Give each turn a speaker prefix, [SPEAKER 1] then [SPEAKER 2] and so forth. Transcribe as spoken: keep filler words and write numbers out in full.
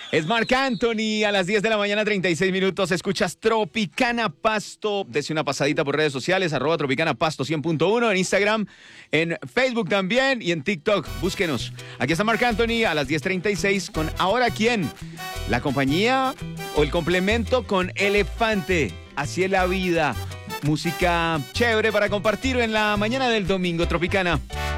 [SPEAKER 1] Es Marc Anthony a las diez de la mañana, treinta y seis minutos. Escuchas Tropicana Pasto. Dese una pasadita por redes sociales, arroba Tropicana Pasto cien punto uno en Instagram, en Facebook también y en TikTok. Búsquenos. Aquí está Marc Anthony a las diez treinta y seis con ¿Ahora quién? La compañía o el complemento con Elefante. Así es la vida. Música chévere para compartir en la mañana del domingo. Tropicana.